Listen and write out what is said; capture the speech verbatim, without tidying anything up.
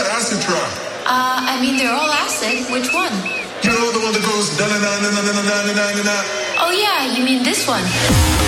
acid trap? Uh, I mean, they're all acid. Which one? You know the one that goes da na na na na na na na na na. Oh yeah, you mean this one?